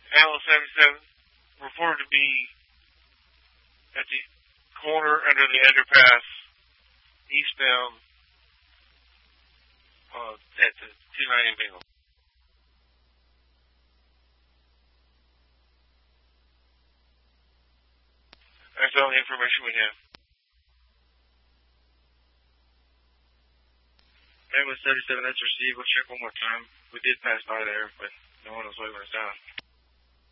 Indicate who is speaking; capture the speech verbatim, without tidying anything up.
Speaker 1: Alice seventy-seven reported to be at the corner under the underpass, eastbound, uh, at the two ninety middle. That's all the information we have. Ambulance thirty-seven, that's received. We'll check one more time. We did pass by there, but no one was waving us down.